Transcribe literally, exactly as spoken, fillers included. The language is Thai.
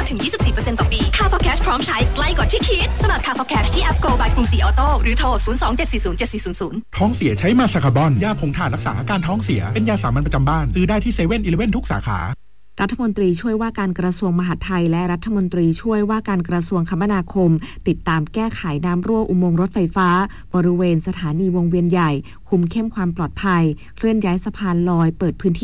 ถึง ยี่สิบสี่เปอร์เซ็นต์ ต่อปี Car for Cash พร้อมใช้ใกล้กว่าที่คิดสมัคร Car for Cash ที่แอป Go by กรุงศรีออโต้หรือโทรศูนย์ สอง เจ็ด สี่ ศูนย์ เจ็ด สี่ ศูนย์ ศูนย์ท้องเสียใช้มาซาคาบอนยาผงถ่านรักษาอาการท้องเสียเป็นยาสามัญประจำบ้านซื้อได้ที่เซเว่นอีเลฟเว่นทุกสาขารัฐมนตรีช่วยว่าการกระทรวงมหาดไทยและรัฐมนตรีช่วยว่าการกระทรวงคมนาคมติดตามแก้ไขน้ำรั่วอุโมงค์รถไฟฟ้าบริเวณสถานีวงเวียนใหญ่คุมเข้มความปลอดภัยเคลื่อนย้ายสะพานลอยเปิดพื้นที่